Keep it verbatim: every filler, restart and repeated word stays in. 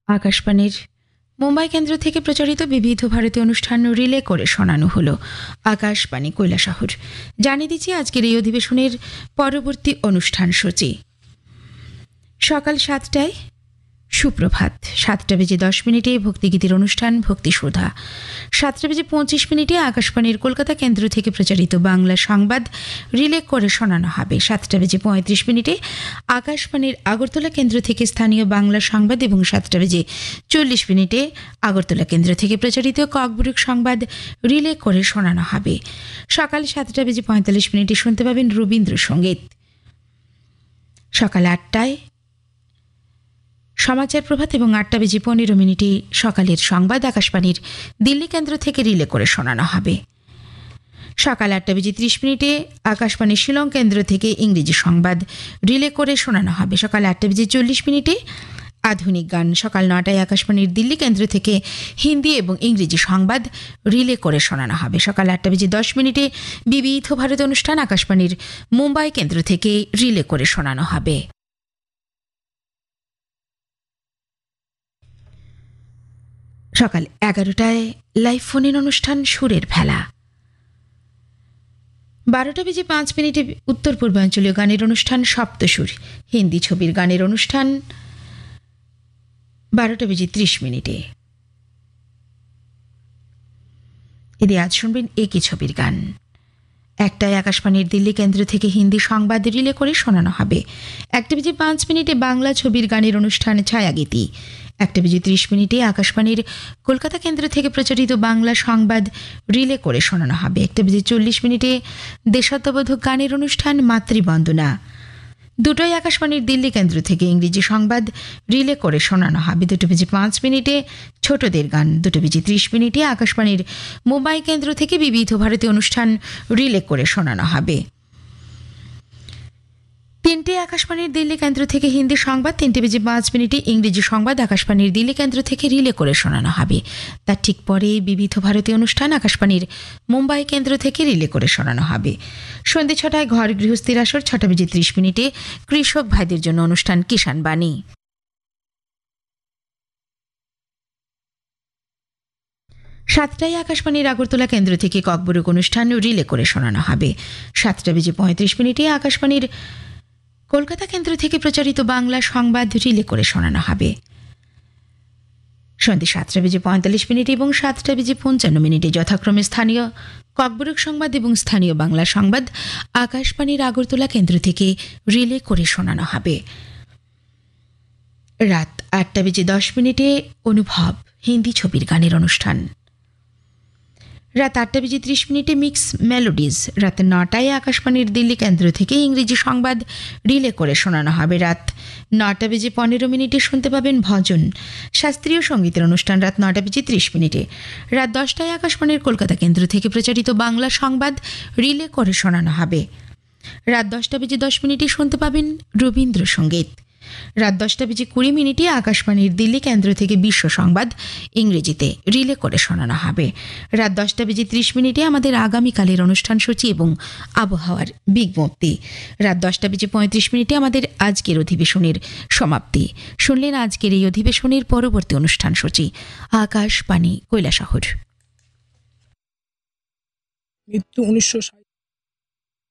আকাশবাণীর মুম্বাই কেন্দ্র থেকে প্রচারিত বিবিধ ভারতীয় অনুষ্ঠান রিলে করে শোনানো হলো আকাশবাণী কৈলাসহর। জানিয়ে দিচ্ছি আজকের এই অধিবেশনের পরবর্তী অনুষ্ঠান সূচি। সকাল সাতটায় সুপ্রভাত, সাতটা বেজে দশ মিনিটে ভক্তিগীতির অনুষ্ঠান ভক্তিসুধা, সাতটা বেজে পঁচিশ মিনিটে আকাশবাণীর কলকাতা কেন্দ্র থেকে প্রচারিত বাংলা সংবাদ রিলে করে শোনানো হবে। সাতটা বেজে পঁয়ত্রিশ মিনিটে আকাশবাণীর আগরতলা কেন্দ্র থেকে স্থানীয় বাংলা সংবাদ এবং সাতটা বেজে চল্লিশ মিনিটে আগরতলা কেন্দ্র থেকে প্রচারিত ককবরক সংবাদ রিলে করে শোনানো হবে। সকাল সাতটা বেজে পঁয়তাল্লিশ মিনিটে শুনতে পাবেন রবীন্দ্রসঙ্গীত। সকাল আটটায় সমাচার প্রভাত এবং আটটা বেজে পনেরো মিনিটে সকালের সংবাদ আকাশবাণীর দিল্লি কেন্দ্র থেকে রিলে করে শোনানো হবে। সকাল আটটা বেজে ত্রিশ মিনিটে আকাশবাণীর শিলং কেন্দ্র থেকে ইংরেজি সংবাদ রিলে করে শোনানো হবে। সকাল আটটা বেজে চল্লিশ মিনিটে আধুনিক গান। সকাল নটায় আকাশবাণীর দিল্লি কেন্দ্র থেকে হিন্দি এবং ইংরেজি সংবাদ রিলে করে শোনানো হবে। সকাল আটটা বেজে দশ মিনিটে বিবিধ ভারত অনুষ্ঠান আকাশবাণীর মুম্বাই কেন্দ্র থেকে রিলে করে শোনানো হবে। সকাল এগারোটায় লাইভ ফোন ইন অনুষ্ঠান সুরের ভেলা। বারোটা বেজে পাঁচ মিনিটে উত্তর পূর্বাঞ্চলীয় গানের অনুষ্ঠান সপ্তসুর, হিন্দি ছবির গানের অনুষ্ঠান বারোটা বেজে ত্রিশ মিনিটে। এদি আজ শুনবেন একই ছবির গান। একটায় আকাশবাণীর দিল্লি কেন্দ্র থেকে হিন্দি সংবাদ রিলে করে শোনানো হবে। একটা বেজে পাঁচ মিনিটে বাংলা ছবির গানের অনুষ্ঠান ছায়াগীতি। একটা বেজে ত্রিশ মিনিটে আকাশবাণীর কলকাতা কেন্দ্র থেকে প্রচারিত বাংলা সংবাদ রিলে করে শোনানো হবে। একটা বেজে চল্লিশ মিনিটে দেশাত্মবোধক গানের অনুষ্ঠান মাতৃবন্দনা। দুটোই আকাশবাণীর দিল্লি কেন্দ্র থেকে ইংরেজি সংবাদ রিলে করে শোনানো হবে। দুটো বেজে পাঁচ মিনিটে ছোটদের গান। দুটো বেজে ত্রিশ মিনিটে আকাশবাণীর মুম্বাই কেন্দ্র থেকে বিবিধ ভারতীয় অনুষ্ঠান রিলে করে শোনানো হবে। তিনটে আকাশবাণীর দিল্লি কেন্দ্র থেকে হিন্দি সংবাদ, তিনটে বেজে পাঁচ মিনিটে ইংরেজি সংবাদ আকাশবাণীর দিল্লি কেন্দ্র থেকে রিলে করে শোনানো হবে। তার ঠিক পরে বিবিধ ভারতীয় অনুষ্ঠান আকাশবাণীর মুম্বাই কেন্দ্র থেকে রিলে করে শোনানো হবে। সন্ধ্যে ছটায় ঘর গৃহস্থির আসর। ছটা বেজে ত্রিশ মিনিটে কৃষক ভাইদের জন্য অনুষ্ঠান কিষাণ বাণী। সাতটায় আকাশবাণীর আগরতলা কেন্দ্র থেকে ককবরক অনুষ্ঠান রিলে করে শোনানো হবে। সাতটা বেজে পঁয়ত্রিশ মিনিটে আকাশবাণীর কলকাতা কেন্দ্র থেকে প্রচারিত বাংলা সংবাদ রিলে করে শোনানো হবে। সন্ধ্যে সাতটা বেজে পঁয়তাল্লিশ মিনিট এবং সাতটা বেজে পঞ্চান্ন মিনিটে যথাক্রমে স্থানীয় ককবরক সংবাদ এবং স্থানীয় বাংলা সংবাদ আকাশবাণীর আগরতলা কেন্দ্র থেকে রিলে করে শোনানো হবে। রাত আটটা বেজে দশ মিনিটে অনুভব, হিন্দি ছবির গানের অনুষ্ঠান। রাত আটটা বেজে ত্রিশ মিনিটে মিক্স মেলোডিজ। রাত নটায় আকাশবাণীর দিল্লি কেন্দ্র থেকে ইংরেজি সংবাদ রিলে করে শোনানো হবে। রাত নটা বেজে পনেরো মিনিটে শুনতে পাবেন ভজন, শাস্ত্রীয় সঙ্গীতের অনুষ্ঠান রাত নটা বেজে ত্রিশ মিনিটে। রাত দশটায় আকাশবাণীর কলকাতা কেন্দ্র থেকে প্রচারিত বাংলা সংবাদ রিলে করে শোনানো হবে। রাত দশটা বেজে দশ মিনিটে শুনতে পাবেন রবীন্দ্রসঙ্গীত। রাত দশটা বেজে কুড়ি মিনিটে আকাশবাণীর দিল্লি কেন্দ্র থেকে বিশ্ব সংবাদ ইংরেজিতে রিলে করে শোনানো হবে। রাত দশটা বেজে ত্রিশ মিনিটে আমাদের আগামীকালের অনুষ্ঠান সূচি এবং আবহাওয়ার বিজ্ঞপ্তি। রাত দশটা বেজে পঁয়ত্রিশ মিনিটে আমাদের আজকের অধিবেশনের সমাপ্তি। শুনলেন আজকের এই অধিবেশনের পরবর্তী অনুষ্ঠান সূচি। আকাশবাণী কৈলাসহর। মৃত্যু উনিশশো